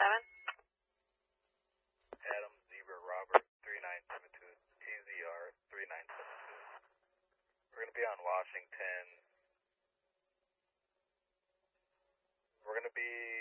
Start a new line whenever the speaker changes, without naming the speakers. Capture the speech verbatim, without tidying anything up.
seven.
Adam Zebra Robert three nine seven two, T Z R three nine seven two. We're going to be on Washington. We're going to be